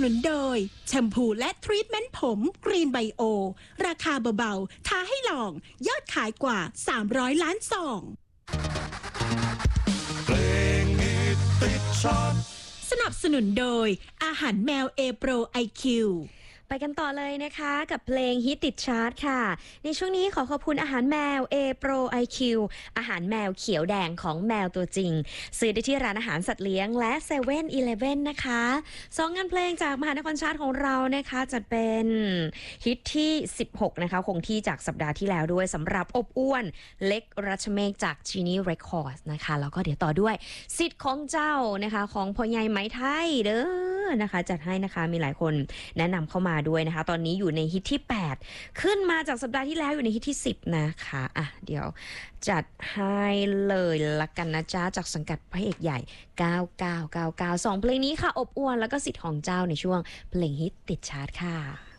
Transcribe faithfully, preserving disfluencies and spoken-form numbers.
นุนโดยแชมพูและทรีทเมนต์ผมกรีนไบโอราคาเบาๆท้าให้ลองยอดขายกว่าสามร้อยล้านซองเพลงฮิตติดชาร์ตสนับสนุนโดยอาหารแมว A Pro ไอ คิวไปกันต่อเลยนะคะกับเพลงฮิตติดชาร์ตค่ะในช่วงนี้ขอขอบคุณอาหารแมว A Pro ไอ คิว อาหารแมวเขียวแดงของแมวตัวจริงซื้อได้ที่ร้านอาหารสัตว์เลี้ยงและเซเว่นอีเลฟเว่นนะคะสองงานเพลงจากมหานครชาร์ตของเรานะคะจัดเป็นฮิตที่สิบหกนะคะคงที่จากสัปดาห์ที่แล้วด้วยสำหรับอบอ้วนเล็กรัชเมฆจาก Genie Records นะคะแล้วก็เดี๋ยวต่อด้วยสิทธิ์ของเจ้านะคะของพ่อใหญ่ไหมไทยเด้อนะคะจัดให้นะคะมีหลายคนแนะนำเข้ามาด้วยนะคะตอนนี้อยู่ในฮิตที่แปดขึ้นมาจากสัปดาห์ที่แล้วอยู่ในฮิตที่สิบนะคะอ่ะเดี๋ยวจัดให้เลยละกันนะจ๊ะจากสังกัดพระเอกใหญ่เก้าเก้าเก้าเก้า สองเพลงนี้ค่ะอบอวลแล้วก็สิทธิ์ของเจ้าในช่วงเพลงฮิตติดชาร์ตค่ะ